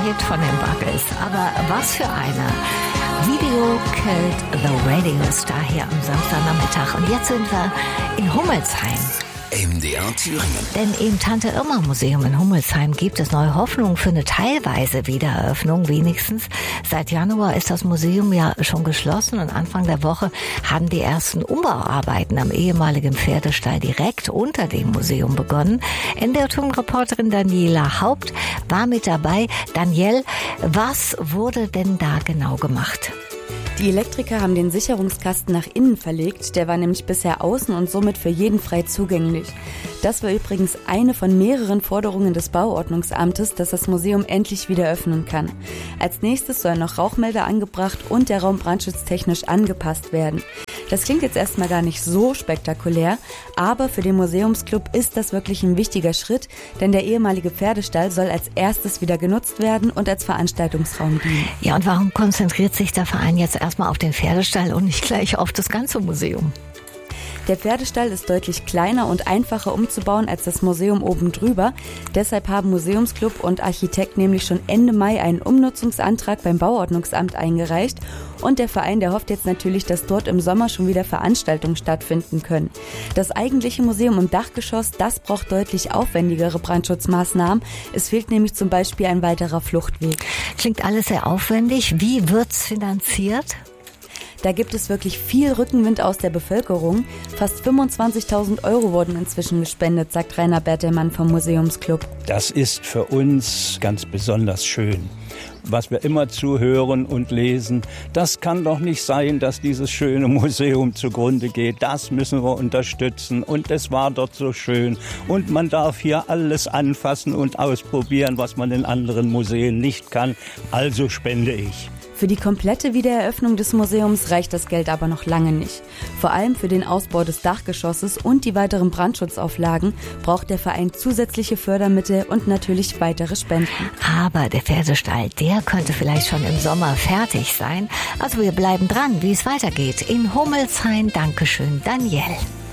Hit von den Buggles, aber was für einer. Video killed the Radio Star hier am Samstagnachmittag. Und jetzt sind wir in Hummelsheim. MDR Thüringen. Denn im Tante-Irma-Museum in Hummelsheim gibt es neue Hoffnung für eine teilweise Wiedereröffnung, wenigstens. Seit Januar ist das Museum ja schon geschlossen und Anfang der Woche haben die ersten Umbauarbeiten am ehemaligen Pferdestall direkt unter dem Museum begonnen. NDR-Reporterin Daniela Haupt war mit dabei. Danielle, was wurde denn da genau gemacht? Die Elektriker haben den Sicherungskasten nach innen verlegt, der war nämlich bisher außen und somit für jeden frei zugänglich. Das war übrigens eine von mehreren Forderungen des Bauordnungsamtes, dass das Museum endlich wieder öffnen kann. Als nächstes sollen noch Rauchmelder angebracht und der Raum brandschutztechnisch angepasst werden. Das klingt jetzt erstmal gar nicht so spektakulär, aber für den Museumsclub ist das wirklich ein wichtiger Schritt, denn der ehemalige Pferdestall soll als erstes wieder genutzt werden und als Veranstaltungsraum dienen. Ja, und warum konzentriert sich der Verein jetzt erstmal auf den Pferdestall und nicht gleich auf das ganze Museum? Der Pferdestall ist deutlich kleiner und einfacher umzubauen als das Museum oben drüber. Deshalb haben Museumsclub und Architekt nämlich schon Ende Mai einen Umnutzungsantrag beim Bauordnungsamt eingereicht. Und der Verein, der hofft jetzt natürlich, dass dort im Sommer schon wieder Veranstaltungen stattfinden können. Das eigentliche Museum im Dachgeschoss, das braucht deutlich aufwendigere Brandschutzmaßnahmen. Es fehlt nämlich zum Beispiel ein weiterer Fluchtweg. Klingt alles sehr aufwendig. Wie wird's finanziert? Da gibt es wirklich viel Rückenwind aus der Bevölkerung. Fast 25.000 € wurden inzwischen gespendet, sagt Rainer Bertelmann vom Museumsclub. Das ist für uns ganz besonders schön. Was wir immer zuhören und lesen, das kann doch nicht sein, dass dieses schöne Museum zugrunde geht. Das müssen wir unterstützen und es war dort so schön. Und man darf hier alles anfassen und ausprobieren, was man in anderen Museen nicht kann. Also spende ich. Für die komplette Wiedereröffnung des Museums reicht das Geld aber noch lange nicht. Vor allem für den Ausbau des Dachgeschosses und die weiteren Brandschutzauflagen braucht der Verein zusätzliche Fördermittel und natürlich weitere Spenden. Aber der Pferdestall, der könnte vielleicht schon im Sommer fertig sein. Also wir bleiben dran, wie es weitergeht. In Hummelsheim, Dankeschön, Danielle.